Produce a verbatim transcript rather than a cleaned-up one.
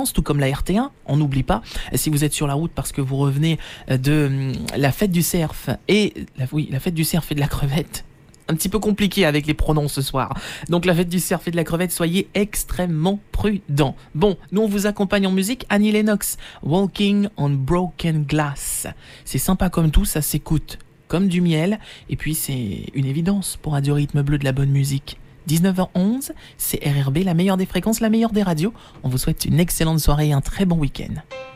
fréquence, tout comme la R T un, on n'oublie pas. Si vous êtes sur la route parce que vous revenez de la fête du cerf et la, oui, la fête du cerf et de la crevette. Un petit peu compliqué avec les pronoms ce soir. Donc la fête du cerf et de la crevette, soyez extrêmement prudents. Bon, nous on vous accompagne en musique, Annie Lennox, Walking on Broken Glass. C'est sympa comme tout, ça s'écoute comme du miel. Et puis c'est une évidence pour Radio Rythme Bleu de la bonne musique. dix-neuf heures onze, c'est R R B, la meilleure des fréquences, la meilleure des radios. On vous souhaite une excellente soirée et un très bon week-end.